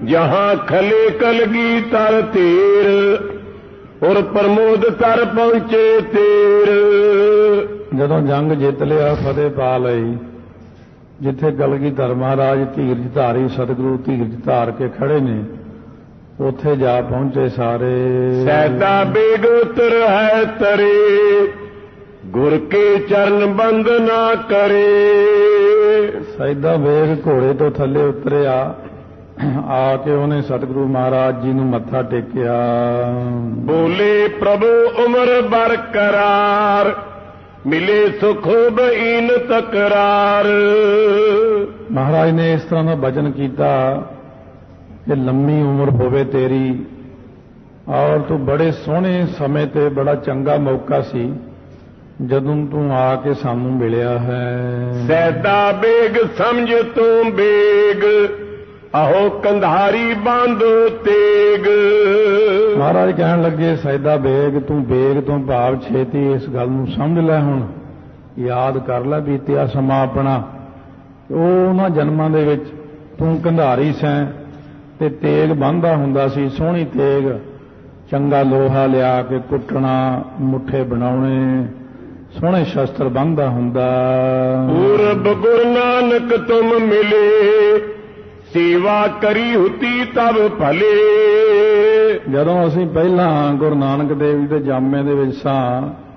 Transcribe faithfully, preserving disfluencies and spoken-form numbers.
जहां खले कलगी तर तेर और प्रमोद कर पहुंचे तेर। ਜਦੋਂ ਜੰਗ ਜਿੱਤ ਲਿਆ, ਫਤਿਹ ਪਾ ਲਈ, ਜਿੱਥੇ ਕਲਗੀਧਰ ਮਹਾਰਾਜ ਧੀਰਜ ਧਾਰੀ ਸਤਿਗੁਰੂ ਧੀਰਜ ਧਾਰ ਕੇ ਖੜੇ ਨੇ, ਉੱਥੇ ਜਾ ਪਹੁੰਚੇ ਸਾਰੇ। ਸੈਦਾ ਬੇਗ ਉਤਰ ਹੈ ਤਰੇ ਗੁਰ ਕੇ ਚਰਨ ਬੰਦ ਨਾ ਕਰੇ। ਸੈਦਾ ਬੇਗ ਘੋੜੇ ਤੋਂ ਥੱਲੇ ਉਤਰਿਆ, ਆ ਕੇ ਉਹਨੇ ਸਤਿਗੁਰੂ ਮਹਾਰਾਜ ਜੀ ਨੂੰ ਮੱਥਾ ਟੇਕਿਆ। ਬੋਲੇ ਪ੍ਰਭੂ ਉਮਰ ਬਰਕਰਾਰ ਮਿਲੇ ਸੁਖ ਬਈਨ ਤਕਰਾਰ। ਮਹਾਰਾਜ ਨੇ ਇਸ ਤਰ੍ਹਾਂ ਦਾ ਬਚਨ ਕੀਤਾ ਕਿ ਲੰਮੀ ਉਮਰ ਹੋਵੇ ਤੇਰੀ, ਔਰ ਤੂੰ ਬੜੇ ਸੋਹਣੇ ਸਮੇਂ ਤੇ ਬੜਾ ਚੰਗਾ ਮੌਕਾ ਸੀ ਜਦੋਂ ਤੂੰ ਆ ਕੇ ਸਾਨੂੰ ਮਿਲਿਆ ਹੈ। ਸੈਦਾ ਬੇਗ ਸਮਝ ਤੂੰ ਬੇਗ ਆਹੋ ਕੰਧਾਰੀ ਬਾਂਧੋ ਤੇਗ। ਮਹਾਰਾਜ ਕਹਿਣ ਲੱਗੇ, ਸੈਦਾ ਬੇਗ ਤੂੰ ਬੇਗ ਤੋਂ ਭਾਵ ਛੇਤੀ ਇਸ ਗੱਲ ਨੂੰ ਸਮਝ ਲੈ, ਹੁਣ ਯਾਦ ਕਰ ਲੈ ਬੀਤਿਆ ਸਮਾਂ ਆਪਣਾ। ਉਹ ਉਹਨਾਂ ਜਨਮਾਂ ਦੇ ਵਿੱਚ ਤੂੰ ਕੰਧਾਰੀ ਸੈਂ ਤੇ ਤੇਗ ਬੰਨ੍ਹਦਾ ਹੁੰਦਾ ਸੀ, ਸੋਹਣੀ ਤੇਗ, ਚੰਗਾ ਲੋਹਾ ਲਿਆ ਕੇ ਕੁੱਟਣਾ, ਮੁੱਠੇ ਬਣਾਉਣੇ, ਸੋਹਣੇ ਸ਼ਸਤਰ ਬੰਨ੍ਹਦਾ ਹੁੰਦਾ। ਪੂਰਬ ਗੁਰੂ ਨਾਨਕ ਤੁਮ ਮਿਲੇ ਸੇਵਾ ਕਰੀ ਹੁਤੀ ਤਬ ਭਲੇ। ਜਦੋਂ ਅਸੀਂ ਪਹਿਲਾਂ ਗੁਰੂ ਨਾਨਕ ਦੇਵ ਜੀ ਦੇ ਜਾਮੇ ਦੇ ਵਿੱਚ ਸਾਂ,